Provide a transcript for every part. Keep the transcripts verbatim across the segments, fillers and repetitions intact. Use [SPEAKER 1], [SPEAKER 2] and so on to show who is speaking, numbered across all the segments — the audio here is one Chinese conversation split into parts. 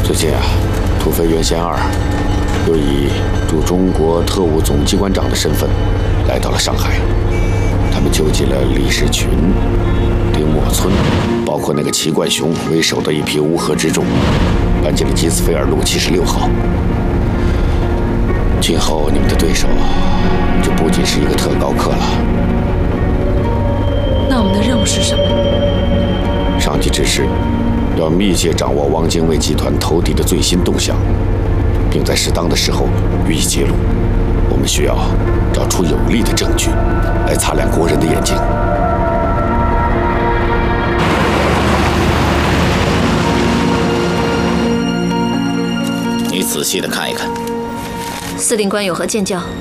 [SPEAKER 1] 最近啊，土肥原贤二又以驻中国特务总机关长的身份来到了上海。他们纠集了李士群、丁默村，包括那个齐冠雄为首的一批乌合之众，搬进了吉斯菲尔路七十六号。今后你们的对手就不仅是一个特高课了。
[SPEAKER 2] 那我们的任务是什么？
[SPEAKER 1] 上级指示，要密切掌握汪精卫集团投敌的最新动向，并在适当的时候予以揭露。我们需要找出有力的证据，来擦亮国人的眼睛。
[SPEAKER 3] 你仔细的看一看。
[SPEAKER 2] 司令官有何见教？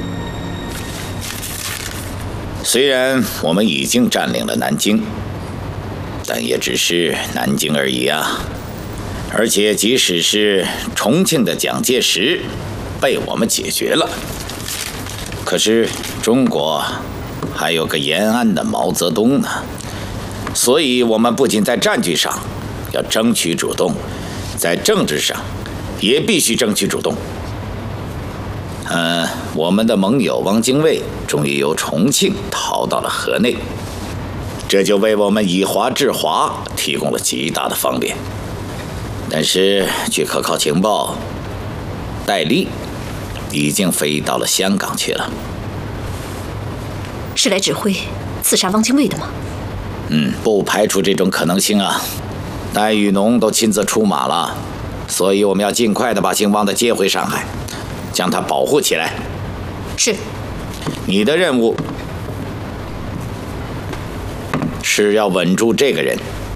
[SPEAKER 3] 虽然我们已经占领了南京，但也只是南京而已啊！而且即使是重庆的蒋介石被我们解决了，可是中国还有个延安的毛泽东呢。所以我们不仅在战局上要争取主动，在政治上也必须争取主动。嗯，我们的盟友汪精卫终于由重庆逃到了河内，这就为我们以华制华提供了极大的方便。但是据可靠情报，戴笠已经飞到了香港去了。
[SPEAKER 2] 是来指挥刺杀汪精卫的吗？
[SPEAKER 3] 嗯，不排除这种可能性啊。戴雨农都亲自出马了，所以我们要尽快的把姓汪的接回上海，将他保护起来。
[SPEAKER 2] 是。
[SPEAKER 3] 你的任务是要稳住这个人。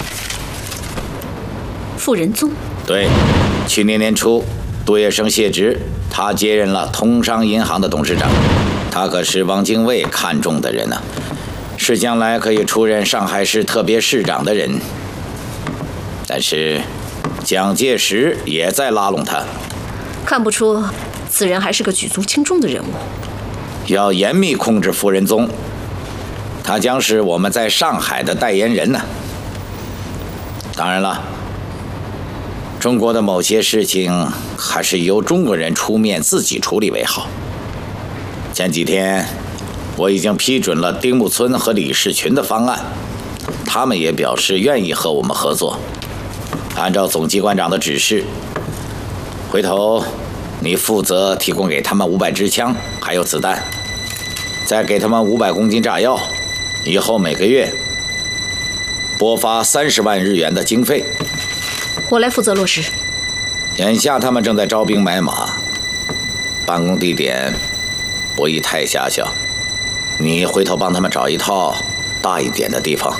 [SPEAKER 2] 傅仁宗。
[SPEAKER 3] 对，去年年初，杜月笙卸职，他接任了通商银行的董事长。他可是汪精卫看中的人呢、啊，是将来可以出任上海市特别市长的人。但是，蒋介石也在拉拢他。
[SPEAKER 2] 看不出，此人还是个举足轻重的人物。
[SPEAKER 3] 要严密控制傅仁宗，他将是我们在上海的代言人呢、啊。当然了，中国的某些事情还是由中国人出面自己处理为好。前几天我已经批准了丁木村和李士群的方案，他们也表示愿意和我们合作。按照总机关长的指示，回头你负责提供给他们五百支枪，还有子弹，再给他们五百公斤炸药，以后每个月拨发三十万日元的经费。
[SPEAKER 2] 我来负责落实。
[SPEAKER 3] 眼下他们正在招兵买马，办公地点不宜太狭小，你回头帮他们找一套大一点的地方。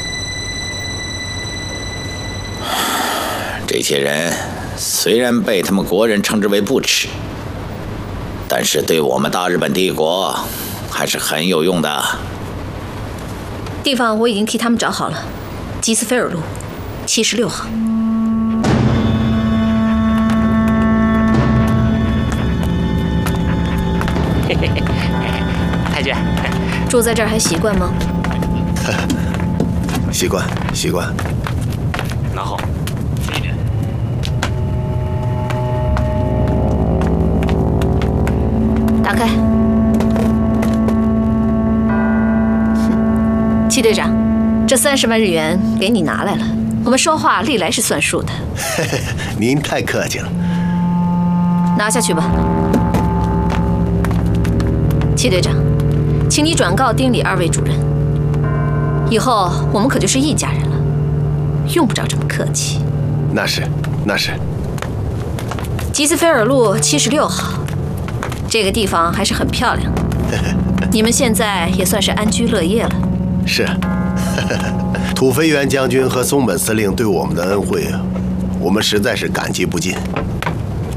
[SPEAKER 3] 这些人虽然被他们国人称之为不耻，但是对我们大日本帝国还是很有用的。
[SPEAKER 2] 地方我已经替他们找好了，吉斯菲尔路七十六号。
[SPEAKER 4] 嘿嘿嘿，太君，
[SPEAKER 2] 住在这儿还习惯吗？
[SPEAKER 5] 习惯，习惯。
[SPEAKER 4] 拿好。
[SPEAKER 2] 打开。戚队长，这三十万日元给你拿来了。我们说话历来是算数的。
[SPEAKER 5] 您太客气了。
[SPEAKER 2] 拿下去吧。戚队长，请你转告丁李二位主任，以后我们可就是一家人了，用不着这么客气。
[SPEAKER 5] 那是，那是。
[SPEAKER 2] 吉斯菲尔路七十六号。这个地方还是很漂亮，你们现在也算是安居乐业了。
[SPEAKER 5] 是，土肥原将军和松本司令对我们的恩惠，我们实在是感激不尽。